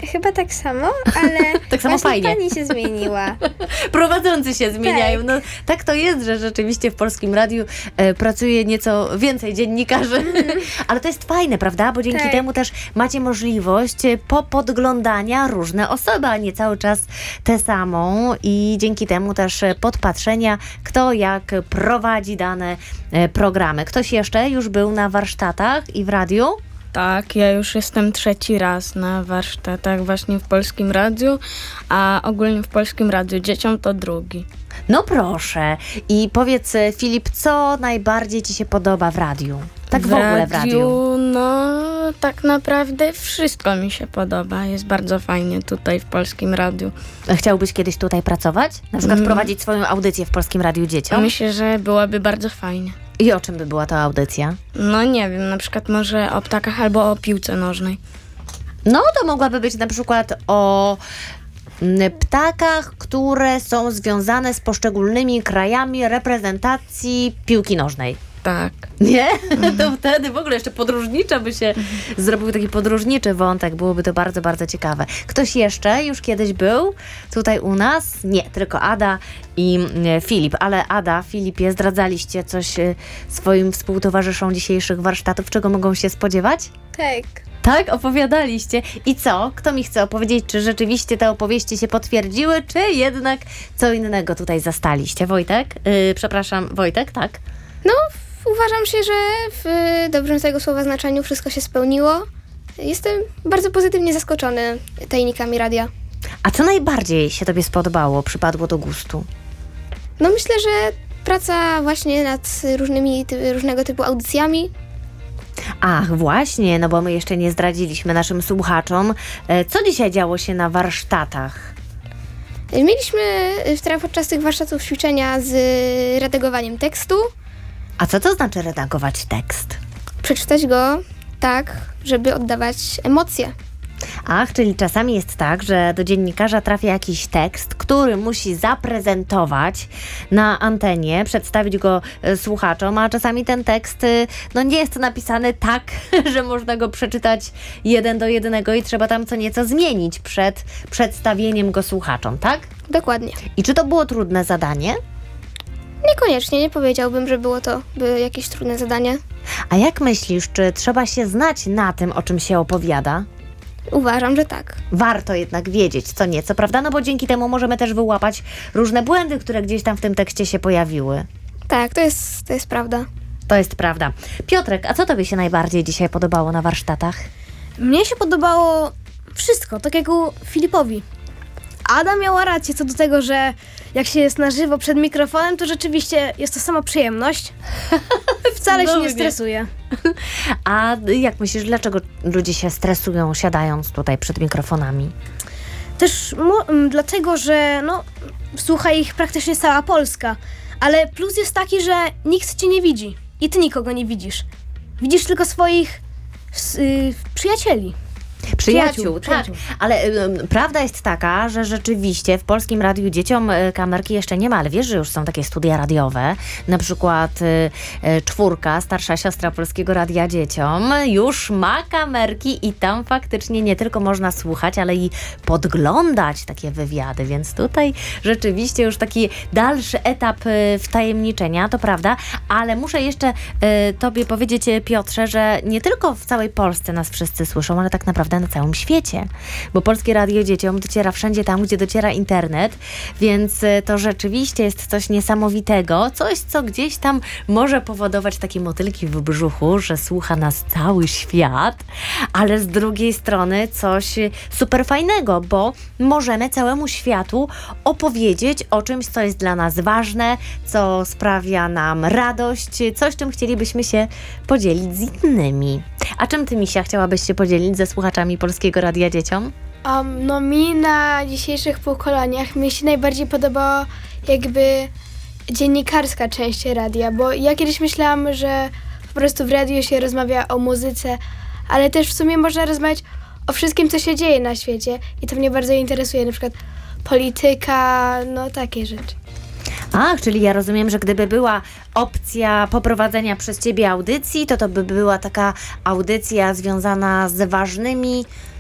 Chyba tak samo, ale Tak samo właśnie fajnie. pani się zmieniła. Prowadzący się zmieniają. Tak. No, tak to jest, że rzeczywiście w Polskim Radiu pracuje nieco więcej dziennikarzy. Ale to jest fajne, prawda? Bo dzięki Tak. temu też macie możliwość podglądania różne osoby, a nie cały czas tę samą. I dzięki temu też podpatrzenia, kto jak prowadzi dane programy. Ktoś jeszcze już był na warsztatach i w radiu? Tak, ja już jestem 3. raz na warsztatach właśnie w Polskim Radiu, a ogólnie w Polskim Radiu dzieciom to 2. No proszę. I powiedz, Filip, co najbardziej ci się podoba w radiu? Tak w ogóle w radiu. No tak naprawdę wszystko mi się podoba. Jest bardzo fajnie tutaj w Polskim Radiu. Chciałbyś kiedyś tutaj pracować? Na przykład prowadzić swoją audycję w Polskim Radiu Dzieciom? Myślę, że byłoby bardzo fajnie. I o czym by była ta audycja? No nie wiem, na przykład może o ptakach albo o piłce nożnej. No to mogłaby być na przykład o ptakach, które są związane z poszczególnymi krajami reprezentacji piłki nożnej. Tak. Nie? To wtedy w ogóle jeszcze podróżniczo by się zrobił taki podróżniczy wątek. Byłoby to bardzo, bardzo ciekawe. Ktoś jeszcze już kiedyś był tutaj u nas? Nie, tylko Ada i Filip. Ale Ada, Filipie, zdradzaliście coś swoim współtowarzyszom dzisiejszych warsztatów, czego mogą się spodziewać? Tak. Tak, opowiadaliście. I co? Kto mi chce opowiedzieć, czy rzeczywiście te opowieści się potwierdziły, czy jednak co innego tutaj zastaliście? Wojtek? Przepraszam, Wojtek, tak? No, uważam się, że w dobrym tego słowa znaczeniu wszystko się spełniło. Jestem bardzo pozytywnie zaskoczony tajnikami radia. A co najbardziej się tobie spodobało, przypadło do gustu? No myślę, że praca właśnie nad różnego typu audycjami. Ach, właśnie, no bo my jeszcze nie zdradziliśmy naszym słuchaczom, co dzisiaj działo się na warsztatach. Mieliśmy podczas tych warsztatów ćwiczenia z redagowaniem tekstu. A co to znaczy redagować tekst? Przeczytać go tak, żeby oddawać emocje. Ach, czyli czasami jest tak, że do dziennikarza trafia jakiś tekst, który musi zaprezentować na antenie, przedstawić go słuchaczom, a czasami ten tekst no nie jest napisany tak, że można go przeczytać 1:1 i trzeba tam co nieco zmienić przed przedstawieniem go słuchaczom, tak? Dokładnie. I czy to było trudne zadanie? Niekoniecznie, nie powiedziałbym, że było to jakieś trudne zadanie. A jak myślisz, czy trzeba się znać na tym, o czym się opowiada? Uważam, że tak. Warto jednak wiedzieć co nieco, prawda? No bo dzięki temu możemy też wyłapać różne błędy, które gdzieś tam w tym tekście się pojawiły. Tak, to jest prawda. To jest prawda. Piotrek, a co tobie się najbardziej dzisiaj podobało na warsztatach? Mnie się podobało wszystko, tak jak u Filipowi. Ada miała rację co do tego, że jak się jest na żywo przed mikrofonem, to rzeczywiście jest to sama przyjemność. Wcale się nie Cudownie. stresuje. A jak myślisz, dlaczego ludzie się stresują siadając tutaj przed mikrofonami? Też dlatego, że słucha ich praktycznie cała Polska. Ale plus jest taki, że nikt cię nie widzi i ty nikogo nie widzisz. Widzisz tylko swoich przyjacieli. Przyjaciół, tak. Przyjaciół. Ale prawda jest taka, że rzeczywiście w Polskim Radiu Dzieciom kamerki jeszcze nie ma, ale wiesz, że już są takie studia radiowe, na przykład 4, starsza siostra Polskiego Radia Dzieciom, już ma kamerki i tam faktycznie nie tylko można słuchać, ale i podglądać takie wywiady, więc tutaj rzeczywiście już taki dalszy etap wtajemniczenia, to prawda, ale muszę jeszcze tobie powiedzieć, Piotrze, że nie tylko w całej Polsce nas wszyscy słyszą, ale tak naprawdę na całym świecie, bo Polskie Radio Dzieciom dociera wszędzie tam, gdzie dociera internet, więc to rzeczywiście jest coś niesamowitego, coś, co gdzieś tam może powodować takie motylki w brzuchu, że słucha nas cały świat, ale z drugiej strony coś super fajnego, bo możemy całemu światu opowiedzieć o czymś, co jest dla nas ważne, co sprawia nam radość, coś, czym chcielibyśmy się podzielić z innymi. A czym ty, Misia, chciałabyś się podzielić ze słuchaczami Polskiego Radia Dzieciom? No mi na dzisiejszych pokoleniach mi się najbardziej podobała jakby dziennikarska część radia, bo ja kiedyś myślałam, że po prostu w radiu się rozmawia o muzyce, ale też w sumie można rozmawiać o wszystkim, co się dzieje na świecie i to mnie bardzo interesuje, na przykład polityka, no takie rzeczy. Ach, czyli ja rozumiem, że gdyby była opcja poprowadzenia przez ciebie audycji, to by była taka audycja związana z ważnymi